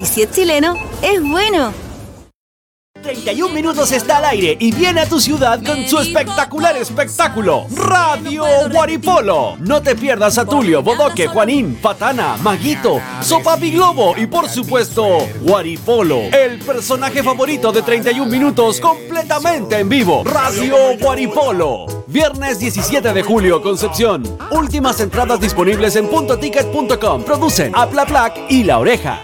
Y si es chileno, es bueno. 31 Minutos está al aire y viene a tu ciudad con su espectacular espectáculo, Radio Guaripolo. No te pierdas a Tulio, Bodoque, Juanín, Patana, Maguito, Sopapi Globo y por supuesto, Guaripolo, el personaje favorito de 31 Minutos completamente en vivo. Radio Guaripolo. Viernes 17 de julio, Concepción. Últimas entradas disponibles en puntoticket.com. Producen Aplaplac y La Oreja.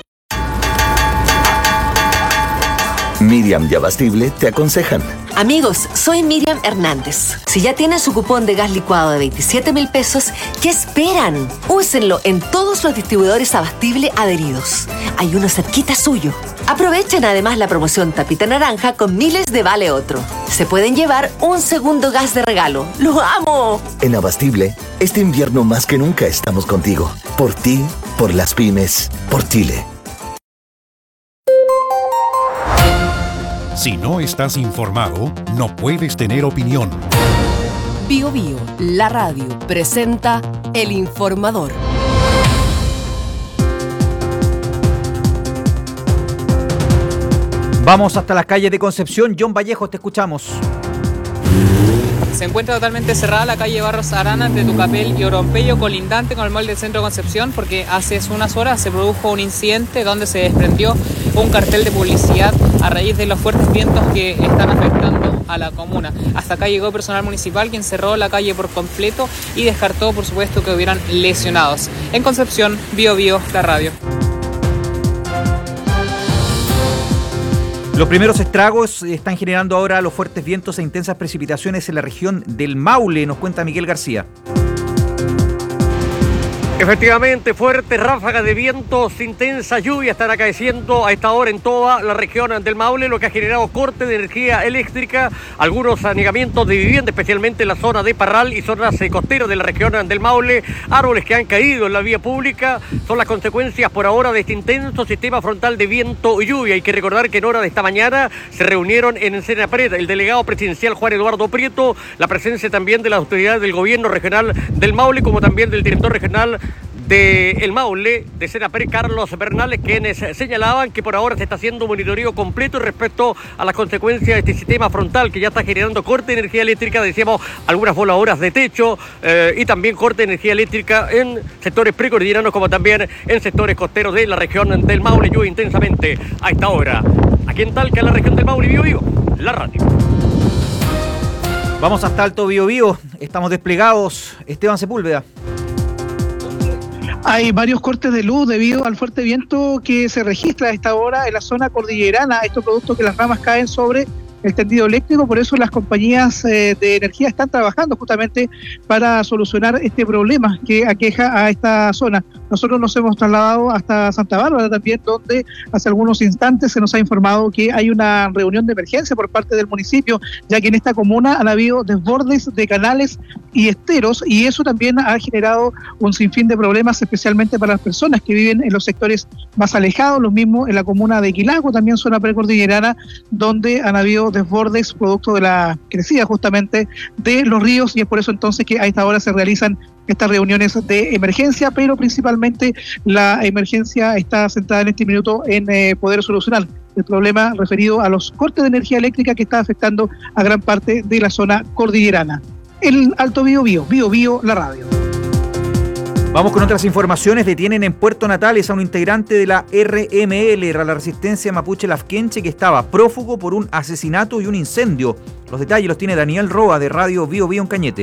Miriam y Abastible te aconsejan. Amigos, soy Miriam Hernández. Si ya tienen su cupón de gas licuado de 27.000 pesos, ¿qué esperan? Úsenlo en todos los distribuidores Abastible adheridos. Hay uno cerquita suyo. Aprovechen además la promoción Tapita Naranja con miles de Vale Otro. Se pueden llevar un segundo gas de regalo. ¡Lo amo! En Abastible, este invierno más que nunca estamos contigo. Por ti, por las pymes, por Chile. Si no estás informado, no puedes tener opinión. Bío Bío, la radio, presenta El Informador. Vamos hasta las calles de Concepción. John Vallejo, te escuchamos. Se encuentra totalmente cerrada la calle Barros Arana entre Tucapel y Orompeyo, colindante con el mall del centro de Concepción, porque hace unas horas se produjo un incidente donde se desprendió un cartel de publicidad a raíz de los fuertes vientos que están afectando a la comuna. Hasta acá llegó personal municipal quien cerró la calle por completo y descartó, por supuesto, que hubieran lesionados. En Concepción, Bío Bío, la radio. Los primeros estragos están generando ahora los fuertes vientos e intensas precipitaciones en la región del Maule, nos cuenta Miguel García. Efectivamente, fuertes ráfagas de vientos, intensa lluvia están acaeciendo a esta hora en toda la región del Maule, lo que ha generado corte de energía eléctrica, algunos anegamientos de vivienda, especialmente en la zona de Parral y zonas costeras de la región del Maule, árboles que han caído en la vía pública, son las consecuencias por ahora de este intenso sistema frontal de viento y lluvia. Hay que recordar que en hora de esta mañana se reunieron en Senapred el delegado presidencial Juan Eduardo Prieto, la presencia también de las autoridades del gobierno regional del Maule, como también del director regional de El Maule, de Senapred, Carlos Bernales, quienes señalaban que por ahora se está haciendo un monitoreo completo respecto a las consecuencias de este sistema frontal que ya está generando corte de energía eléctrica, decíamos, algunas voladoras de techo y también corte de energía eléctrica en sectores precordilleranos como también en sectores costeros de la región del Maule. Llueve intensamente a esta hora. Aquí en Talca, en la región del Maule, Bío Bío, la radio. Vamos hasta Alto Bío Bío, estamos desplegados. Esteban Sepúlveda. Hay varios cortes de luz debido al fuerte viento que se registra a esta hora en la zona cordillerana. Esto producto que las ramas caen sobre el tendido eléctrico, por eso las compañías de energía están trabajando justamente para solucionar este problema que aqueja a esta zona. Nosotros nos hemos trasladado hasta Santa Bárbara también, donde hace algunos instantes se nos ha informado que hay una reunión de emergencia por parte del municipio, ya que en esta comuna han habido desbordes de canales y esteros, y eso también ha generado un sinfín de problemas, especialmente para las personas que viven en los sectores más alejados, lo mismo en la comuna de Quilaco, también zona precordillerana, donde han habido desbordes producto de la crecida justamente de los ríos, y es por eso entonces que a esta hora se realizan estas reuniones de emergencia, pero principalmente la emergencia está centrada en este minuto en poder solucionar el problema referido a los cortes de energía eléctrica que está afectando a gran parte de la zona cordillerana. El Alto Bío Bío, Bío Bío, la radio. Vamos con otras informaciones. Detienen en Puerto Natales a un integrante de la RML, la Resistencia Mapuche Lafkenche, que estaba prófugo por un asesinato y un incendio. Los detalles los tiene Daniel Roa de Radio Bío Bío en Cañete.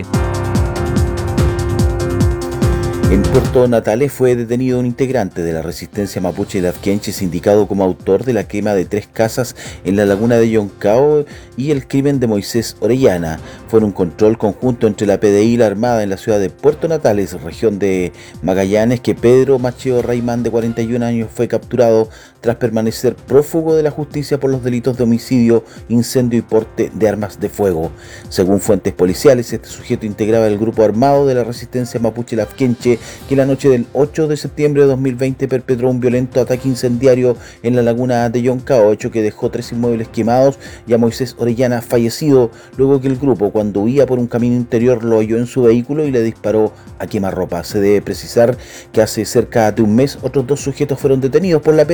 En Puerto Natales fue detenido un integrante de la Resistencia Mapuche Lafkenche, indicado como autor de la quema de 3 casas en la laguna de Yoncao y el crimen de Moisés Orellana. Fue en un control conjunto entre la PDI y la Armada en la ciudad de Puerto Natales, región de Magallanes, que Pedro Macheo Raimán, de 41 años, fue capturado tras permanecer prófugo de la justicia por los delitos de homicidio, incendio y porte de armas de fuego. Según fuentes policiales, este sujeto integraba el grupo armado de la Resistencia Mapuche Lafkenche, que la noche del 8 de septiembre de 2020 perpetró un violento ataque incendiario en la laguna de Yoncao, hecho que dejó 3 inmuebles quemados y a Moisés Orellana fallecido, luego que el grupo, cuando huía por un camino interior, lo halló en su vehículo y le disparó a quemarropa. Se debe precisar que hace cerca de un mes otros 2 sujetos fueron detenidos por la